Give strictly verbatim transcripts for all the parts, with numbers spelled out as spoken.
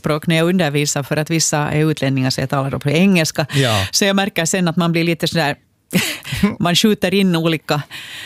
teckenspråk när jag undervisar för att vissa är utlänningar så jag talar då på engelska. Ja. Så jag märker sen att man blir lite sådär, man skjuter in olika,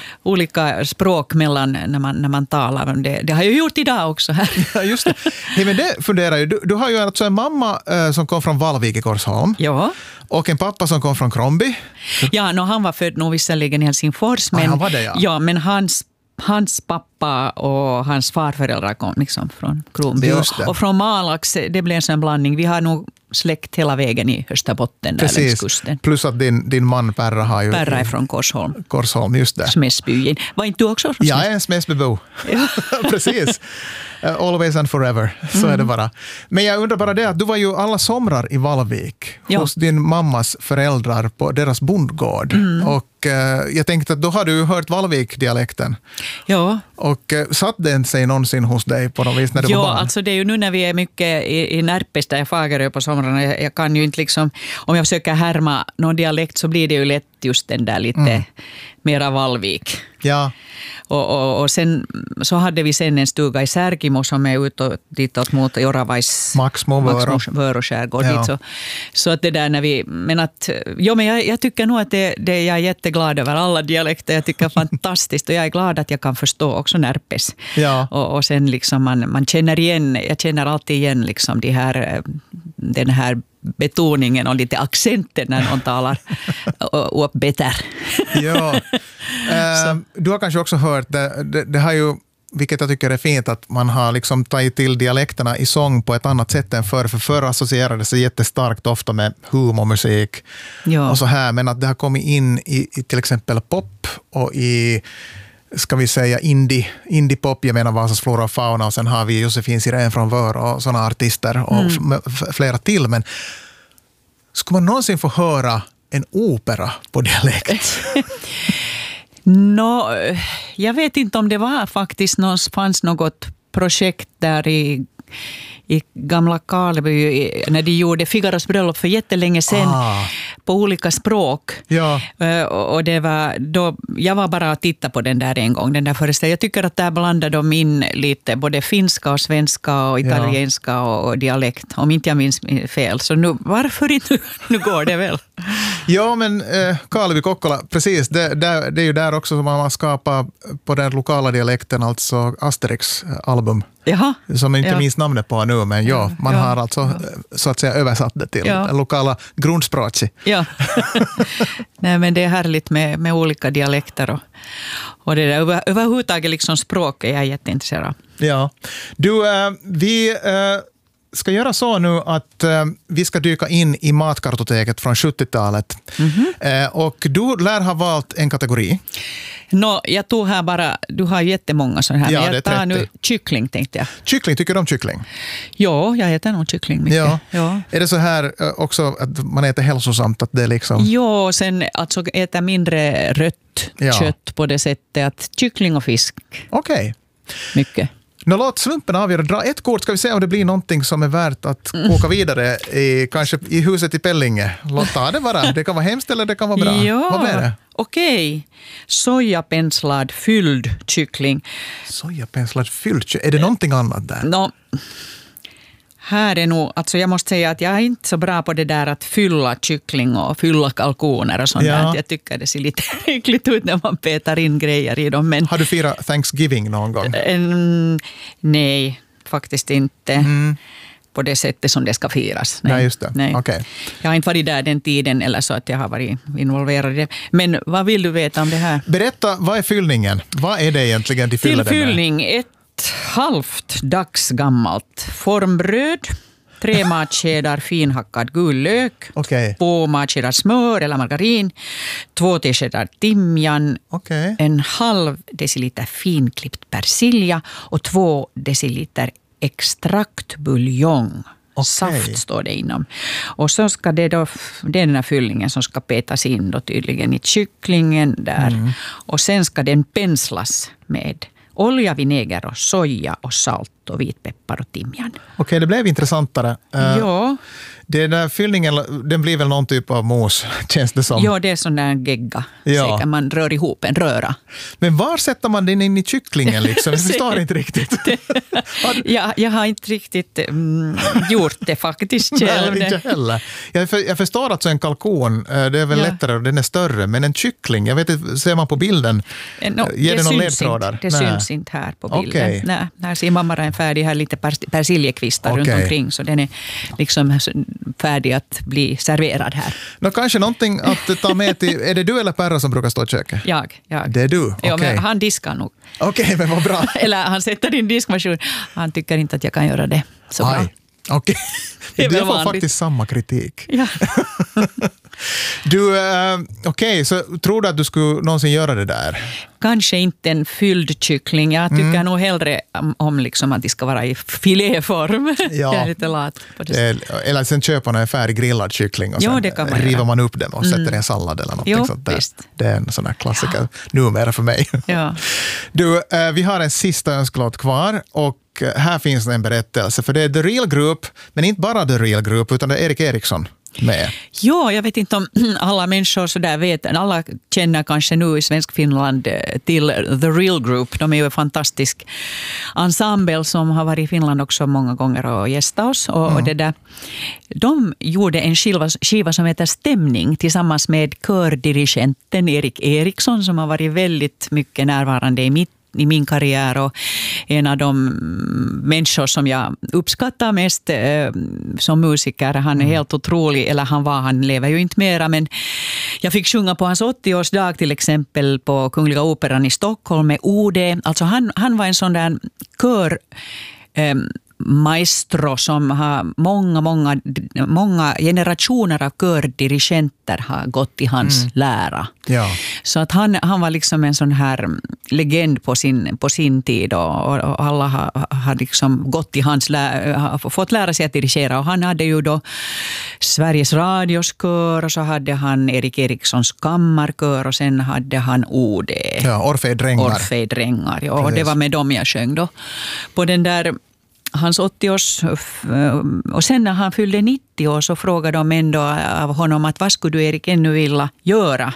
olika språk mellan när man, när man talar om det. Det har jag gjort idag också här. Ja, just det. Hey, men det funderar ju. Du, du har ju alltså en mamma eh, som kom från Vallvik i Korsholm. Ja. Och en pappa som kom från Kromby. Ja, no, han var född nog visserligen i Helsingfors. Men, ah, han var det, ja. Ja, men hans, hans pappa och hans farföräldrar kom liksom från Kronby. Och, och från Malax, det blev en sån blandning. Vi har nog släkt hela vägen i Österbotten där längs kusten. Plus att din, din man Perra har ju... Perra är från Korsholm. Korsholm, just det. Smäsbyn. Var inte du också från Smäsbyn? Jag är en Smäsbybo. Ja. Precis. Uh, always and forever. Så mm. är det bara. Men jag undrar bara det att du var ju alla somrar i Vallvik ja. hos din mammas föräldrar på deras bondgård. Mm. Och uh, jag tänkte att då har du hört Vallvik-dialekten. Ja. Och uh, satt den sig någonsin hos dig på något vis när du ja, var barn? Ja, alltså det är ju nu när vi är mycket i, i Närpes där i Fagerö på somrarna. Jag, jag kan ju inte liksom, om jag försöker härma någon dialekt så blir det ju lätt just den där lite mm. mera Vallvik. Ja. Och, och, och sen så hade vi sen en stuga i Särkimo som är utåt ditåt mot Oravais Vörå-skärgård. Ja. Så, så att det där när vi, men att, jo men jag, jag tycker nog att det, det, jag är jätteglad över alla dialekter. Jag tycker fantastiskt och jag är glad att jag kan förstå också Närpes. Ja. Och, och sen liksom man, man känner igen, jag känner alltid igen liksom de här, den här betoningen och lite accenten när någon talar upp bättre. Ja. Uh, du har kanske också hört, det, det, det har ju, vilket jag tycker är fint, att man har liksom tagit till dialekterna i sång på ett annat sätt än förr. För förr associerade sig jättestarkt ofta med humormusik ja. och så här. Men att det har kommit in i, i till exempel pop och i, ska vi säga, indie, indie-pop. Jag menar Vasas Flora och Fauna och sen har vi Josefin Sirén från Vör och sådana artister och mm. f- flera till. Men skulle man någonsin få höra en opera på dialekt? No, jag vet inte om det var faktiskt någon, fanns något projekt där i, i gamla Karleby när de gjorde Figaros bröllop för jättelänge sedan ah. på olika språk. Ja. Och det var då, jag var bara att titta på den där en gång, den där föreställningen. Jag tycker att där blandade de in lite både finska och svenska och italienska ja. och, och dialekt, om inte jag minns fel. Så nu, varför inte? Nu går det väl. Ja, men eh, Karleby Kokkola, precis, det, det, det är ju där också som man har skapat på den lokala dialekten, alltså Asterix-album. Jaha. Som jag inte ja. minns namnet på nu, men ja, man ja. har alltså så att säga översatt det till ja. lokala grundspråket. Ja. Nej, men det är härligt med, med olika dialekter och, och det där över, överhuvudtaget liksom språk är jag jätteintresserad av. Ja. Du, äh, vi äh, ska göra så nu att äh, vi ska dyka in i matkartoteket från sjuttiotalet. Mm-hmm. Äh, och du lär ha valt en kategori. No, jag tog här bara, du har jättemånga sådana här. Ja, jag tar nu kyckling, tänkte jag. Kyckling, tycker du om kyckling? Ja, jag äter nog kyckling mycket. Ja. Ja. Är det så här också att man äter hälsosamt? Att det är liksom... Ja, sen alltså äter mindre rött ja. kött på det sättet att kyckling och fisk. Okej. Okay. Mycket. Nå, låt slumpen avgöra. Dra ett kort, ska vi se om det blir någonting som är värt att åka vidare i, kanske i huset i Pellinge. Låt ta det bara. Det kan vara hemskt eller det kan vara bra. Ja, vad blir det? Okej. Sojapenslad fylld kyckling. Sojapenslad fylld kyckling. Är det någonting annat där? No, här är nog, alltså jag måste säga att jag är inte så bra på det där att fylla kyckling och fylla kalkoner och sånt ja. där. Jag tycker det ser lite äckligt ut när man petar in grejer i dem. Men, har du firat Thanksgiving någon gång? En, nej, faktiskt inte. Mm. På det sättet som det ska firas. Nej, just det. Nej. Okay. Jag har inte varit där den tiden eller så att jag har varit involverad i det. Men vad vill du veta om det här? Berätta, vad är fyllningen? Vad är det egentligen de fyller Till fyllning, ett halvt dagsgammalt formbröd, tre matskedar finhackad gul lök, okay. två matskedar smör eller margarin, två teskedar timjan, okay. en halv deciliter finklippt persilja och två deciliter extraktbuljong. Okay. Saft står det inom. Och så ska det då, det är den här fyllningen som ska petas in då tydligen i kycklingen där. Mm. Och sen ska den penslas med olja, vinäger och soja och salt och vitpeppar och timjan. Okej, okay, det blev intressantare. Ja. Den där fyllningen, den blir väl någon typ av mos, känns det som. Ja, det är sån där gegga. Ja. Säkert man rör ihop en röra. Men var sätter man den in i kycklingen liksom? Jag förstår inte riktigt. ja, jag har inte riktigt mm, gjort det faktiskt själv. Nej, inte heller. Jag, för, jag förstår att så en kalkon, det är väl ja. lättare och den är större, men en kyckling, jag vet inte, ser man på bilden, no, ger det, det någon ledtrådar? Inte, det Nej. syns inte här på bilden. Okay. Nej, här ser mamma en färdig, här lite persiljekvistar okay. runt omkring, så den är liksom färdig att bli serverad här. Nå, kanske någonting att ta med till, är det du eller Perra som brukar stå i köket? Jag, jag. Det är du? Okay. Ja, men han diskar nog. Okej, okay, men vad bra. Eller han sätter in diskmaskin. Han tycker inte att jag kan göra det så Aj. bra. Okej, okay. Du får vanligt. faktiskt samma kritik. Ja. Du, äh, okej, okay, så tror du att du skulle någonsin göra det där? Kanske inte en fylld kyckling. Jag tycker mm. nog hellre om liksom att det ska vara i filéform. Ja. Jag är lite lat på det. Eller sen köper man en färdig grillad kyckling och jo, sen man river göra. man upp den och sätter mm. i en sallad eller något. Jo, sånt där. visst. Det är en sån här klassiker ja. numera för mig. Ja. Du, äh, vi har en sista önskelåt kvar och här finns en berättelse, för det är The Real Group, men inte bara The Real Group, utan det är Erik Eriksson med. Ja, jag vet inte om alla människor så där vet, alla känner kanske nu i svensk Finland till The Real Group. De är ju en fantastisk ensemble som har varit i Finland också många gånger och gästat oss. Och, mm. och det där, de gjorde en skiva, skiva som heter Stämning tillsammans med kördirigenten Erik Eriksson som har varit väldigt mycket närvarande i mitt i min karriär och en av de människor som jag uppskattar mest eh, som musiker. Han är mm. helt otrolig, eller han var, han lever ju inte mera, men jag fick sjunga på hans åttioårsdag till exempel på Kungliga Operan i Stockholm med O D. Alltså han, han var en sån där kör eh, maestro som har många, många, många generationer av kördirigenter har gått i hans mm. lära. Ja. Så att han, han var liksom en sån här legend på sin, på sin tid och, och alla har, har liksom gått i hans lä, har fått lära sig att dirigera. Och han hade ju då Sveriges Radios kör och så hade han Erik Erikssons kammarkör och sen hade han O D. Ja, Orfej Drängar. Orfej Drängar, ja, och det var med dem jag sjöng då. På den där hans åttio-års, och sen när han fyllde nittio år så frågade de ändå av honom att vad skulle du Erik ännu vilja göra?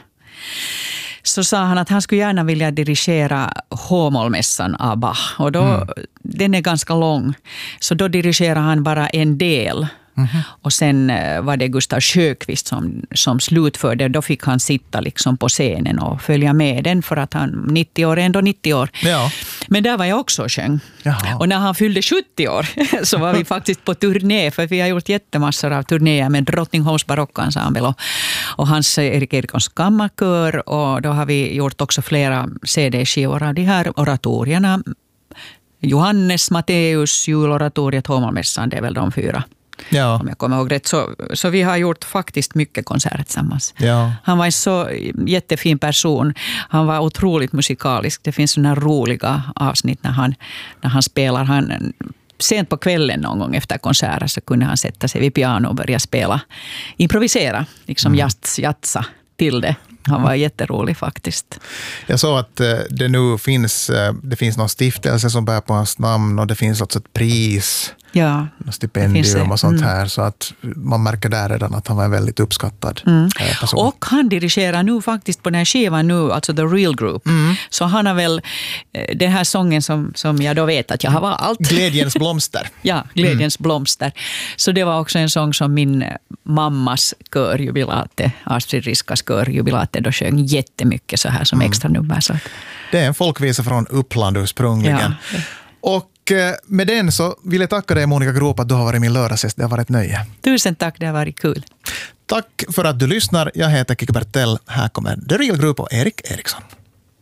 Så sa han att han skulle gärna vilja dirigera H-mollmässan av Bach. Och då, mm. den är ganska lång. Så då dirigerar han bara en del. Mm-hmm. Och sen var det Gustav Sjöqvist som, som slutförde. Då fick han sitta liksom på scenen och följa med den för att han nittio år är ändå nittio år. Ja. Men där var jag också och sjöng. Jaha. Och när han fyllde sjuttio år så var vi faktiskt på turné. För vi har gjort jättemassor av turnéer med Drottningholms barockensemble och, och hans Erik Erikssons kammarkör. Och då har vi gjort också flera C D-skivor av de här oratorierna. Johannes, Matteus, juloratoriet, H-mollmässan, det är väl de fyra. Ja. Om jag kommer ihåg rätt. Så, så vi har gjort faktiskt mycket konserter tillsammans. Ja. Han var en så jättefin person. Han var otroligt musikalisk. Det finns sådana roliga avsnitt när han, när han spelar. Han, sent på kvällen någon gång efter konserter så kunde han sätta sig vid piano och börja spela. Improvisera, liksom mm. jats, jatsa till det. Han var jätterolig faktiskt. Jag såg att det nu finns, det finns någon stiftelse som bär på hans namn och det finns också ett pris. Ja, stipendium och sånt här. Mm. Så att man märker där redan att han var en väldigt uppskattad mm. person. Och han dirigerar nu faktiskt på den här skivan nu, alltså The Real Group. Mm. Så han har väl den här sången som, som jag då vet att jag har valt. Glädjens blomster. Ja, Glädjens mm. blomster. Så det var också en sång som min mammas körjubilate, Astrid Riskas körjubilate, då sjöng jättemycket så här som mm. extra nummer. Så. Det är en folkvisa från Uppland ursprungligen. Ja. Och med den så vill jag tacka dig Monica Groop att du har varit min lördagsgäst. Det har varit ett nöje. Tusen tack, det har varit kul. Tack för att du lyssnar. Jag heter Kikki Bertell. Här kommer The Real Group och Erik Eriksson.